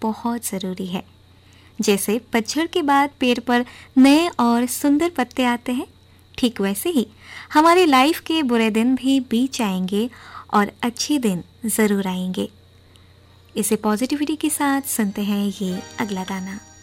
बहुत ज़रूरी है। जैसे पतझड़ के बाद पेड़ पर नए और सुंदर पत्ते आते हैं, ठीक वैसे ही हमारी लाइफ के बुरे दिन भी बीत जाएंगे और अच्छे दिन ज़रूर आएंगे। इसे पॉजिटिविटी के साथ सुनते हैं ये अगला गाना।